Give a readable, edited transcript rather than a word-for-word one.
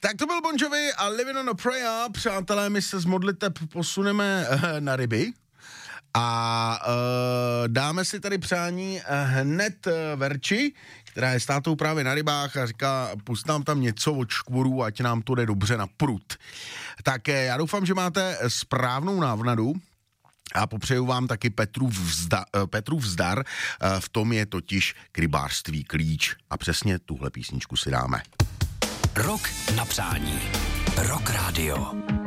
Tak to byl Bon Jovi a Living on a Prayer. Přátelé, my se z modliteb posuneme na ryby a dáme si tady přání hned Verči, která je s tátou právě na rybách a říká, pust nám tam něco od škvorů, ať nám to jde dobře na prut. Tak já doufám, že máte správnou návnadu a popřeju vám taky Petrův zdar, v tom je totiž k rybářství klíč a přesně tuhle písničku si dáme. Rok na přání. Rock Radio.